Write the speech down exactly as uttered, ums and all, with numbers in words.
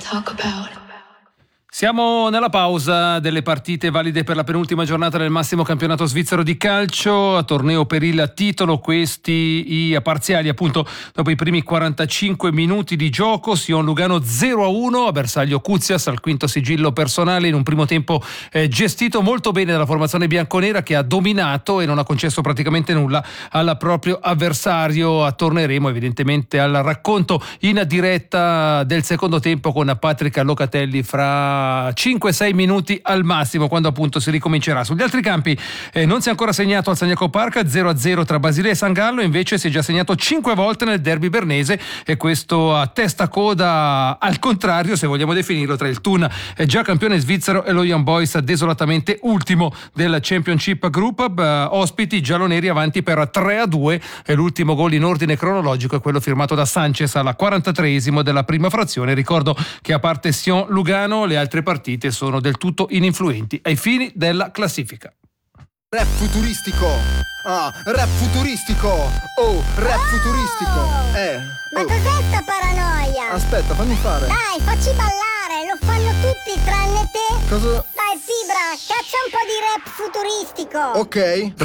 talk about. Siamo nella pausa delle partite valide per la penultima giornata del massimo campionato svizzero di calcio, a torneo per il titolo. Questi i parziali appunto dopo i primi quarantacinque minuti di gioco. Sion Lugano zero a uno, a bersaglio Kuzias al quinto sigillo personale in un primo tempo eh, gestito molto bene dalla formazione bianconera, che ha dominato e non ha concesso praticamente nulla al proprio avversario. Torneremo evidentemente al racconto in diretta del secondo tempo con Patrick Locatelli fra cinque sei minuti al massimo, quando appunto si ricomincerà. Sugli altri campi eh, non si è ancora segnato al Sagnaco Park zero a zero tra Basilea e San Gallo, invece si è già segnato cinque volte nel derby bernese, e questo a testa coda al contrario, se vogliamo definirlo, tra il Thun, eh, già campione svizzero, e lo Young Boys desolatamente ultimo del Championship Group. Beh, ospiti gialloneri avanti per tre a due, e l'ultimo gol in ordine cronologico è quello firmato da Sanchez al quarantatreesimo della prima frazione. Ricordo che a parte Sion Lugano le altre partite sono del tutto ininfluenti ai fini della classifica. Rap futuristico, ah, rap futuristico, oh, rap futuristico, eh. Ma oh. cos'è sta paranoia? Aspetta, fammi fare. Dai, facci ballare, lo fanno tutti tranne te. Cosa? Dai, Fibra, caccia un po' di rap futuristico. Ok.